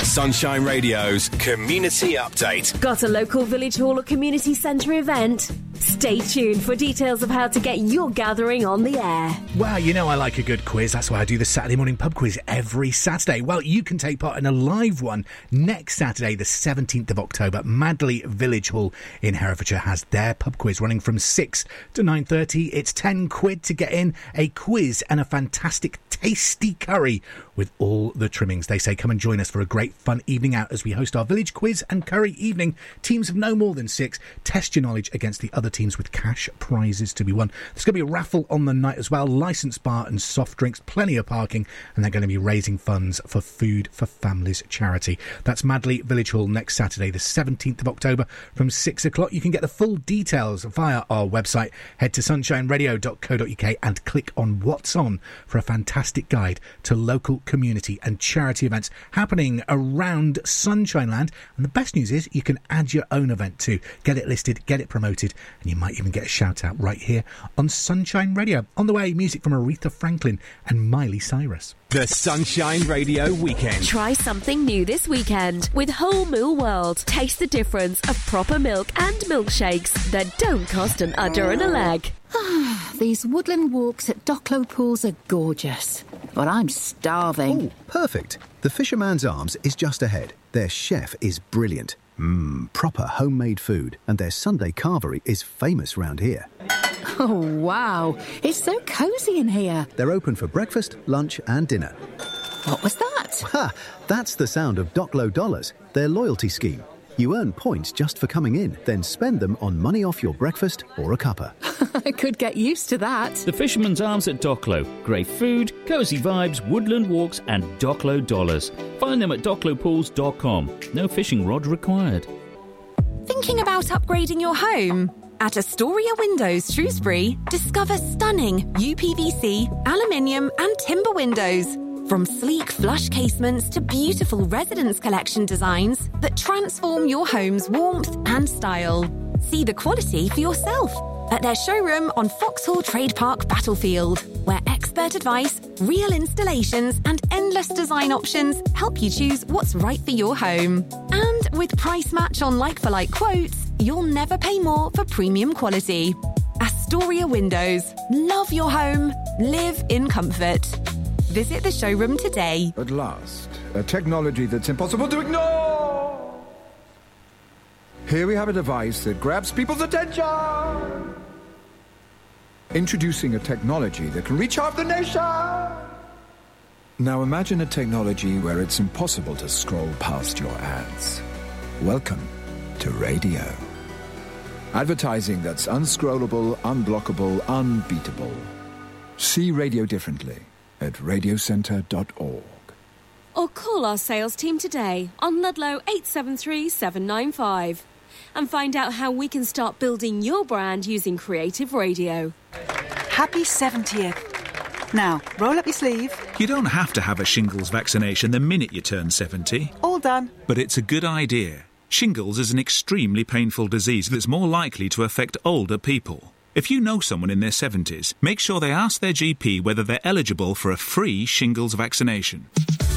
Sunshine Radio's Community Update. Got a local village hall or community centre event? Stay tuned for details of how to get your gathering on the air. Well, you know I like a good quiz. That's why I do the Saturday morning pub quiz every Saturday. Well, you can take part in a live one next Saturday, the 17th of October. Madley Village Hall in Herefordshire has their pub quiz running from 6 to 9:30. It's £10 to get in, a quiz and a fantastic tasty curry with all the trimmings. They say come and join us for a great fun evening out as we host our village quiz and curry evening. Teams of no more than 6. Test your knowledge against the other teams with cash prizes to be won. There's going to be a raffle on the night as well. Licensed bar and soft drinks, plenty of parking, and they're going to be raising funds for Food for Families charity. That's Madley Village Hall next Saturday, the 17th of October from 6 o'clock. You can get the full details via our website. Head to sunshineradio.co.uk and click on What's On for a fantastic guide to local community and charity events happening around Sunshine Land. And the best news is you can add your own event too. Get it listed, get it promoted, and you might even get a shout out right here on Sunshine Radio. On the way, music from Aretha Franklin and Miley Cyrus. The Sunshine Radio Weekend. Try something new this weekend with Whole Mill World. Taste the difference of proper milk and milkshakes that don't cost an udder and a leg. These woodland walks at Docklow Pools are gorgeous, but I'm starving. Oh, perfect. The Fisherman's Arms is just ahead. Their chef is brilliant. Proper homemade food, and their Sunday carvery is famous round here. Oh, wow. It's so cosy in here. They're open for breakfast, lunch and dinner. What was that? Ha! That's the sound of Docklow Dollars, their loyalty scheme. You earn points just for coming in, then spend them on money off your breakfast or a cuppa. I could get used to that. The Fisherman's Arms at Docklow. Great food, cosy vibes, woodland walks and Docklow Dollars. Find them at docklowpools.com. No fishing rod required. Thinking about upgrading your home? At Astoria Windows Shrewsbury, discover stunning UPVC, aluminium and timber windows. From sleek flush casements to beautiful residence collection designs that transform your home's warmth and style. See the quality for yourself at their showroom on Foxhall Trade Park Battlefield, where expert advice, real installations and endless design options help you choose what's right for your home. And with price match on like-for-like quotes, you'll never pay more for premium quality. Astoria Windows. Love your home. Live in comfort. Visit the showroom today. At last, a technology that's impossible to ignore. Here we have a device that grabs people's attention. Introducing a technology that can reach half the nation. Now imagine a technology where it's impossible to scroll past your ads. Welcome to radio. Advertising that's unscrollable, unblockable, unbeatable. See radio differently at radiocentre.org. Or call our sales team today on Ludlow 873 795 and find out how we can start building your brand using creative radio. Happy 70th. Now, roll up your sleeve. You don't have to have a shingles vaccination the minute you turn 70. All done. But it's a good idea. Shingles is an extremely painful disease that's more likely to affect older people. If you know someone in their 70s, make sure they ask their GP whether they're eligible for a free shingles vaccination.